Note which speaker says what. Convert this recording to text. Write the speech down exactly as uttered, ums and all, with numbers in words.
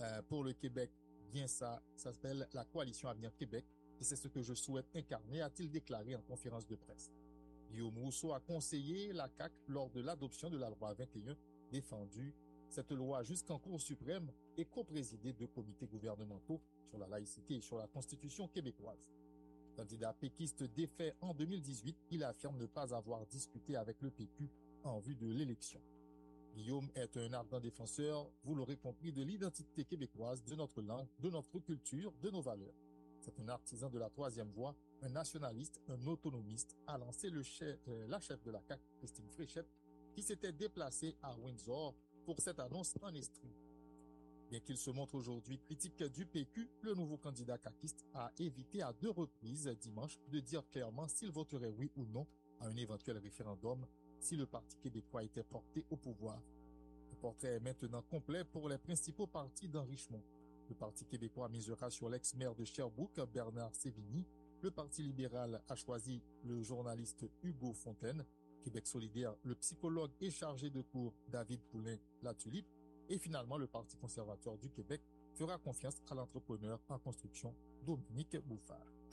Speaker 1: euh, pour le Québec, bien ça, ça s'appelle la Coalition Avenir Québec, et c'est ce que je souhaite incarner, a-t-il déclaré en conférence de presse. Guillaume Rousseau a conseillé la C A Q lors de l'adoption de la loi vingt et un, défendu cette loi jusqu'en Cour suprême et co-présidé de comités gouvernementaux sur la laïcité et sur la Constitution québécoise. Candidat péquiste défait en deux mille dix-huit, il affirme ne pas avoir discuté avec le P Q en vue de l'élection. Guillaume est un ardent défenseur, vous l'aurez compris, de l'identité québécoise, de notre langue, de notre culture, de nos valeurs. C'est un artisan de la troisième voie, un nationaliste, un autonomiste, a lancé le chef, euh, la chef de la C A Q, Christine Fréchette, qui s'était déplacée à Windsor pour cette annonce en Estrie. Bien qu'il se montre aujourd'hui critique du P Q, le nouveau candidat caquiste a évité à deux reprises dimanche de dire clairement s'il voterait oui ou non à un éventuel référendum si le Parti québécois était porté au pouvoir. Le portrait est maintenant complet pour les principaux partis dans Richmond. Le Parti québécois misera sur l'ex-maire de Sherbrooke, Bernard Sévigny. Le Parti libéral a choisi le journaliste Hugo Fontaine. Québec solidaire, le psychologue et chargé de cours David Poulin-Latulippe. Et finalement, le Parti conservateur du Québec fera confiance à l'entrepreneur en construction Dominique Bouffard.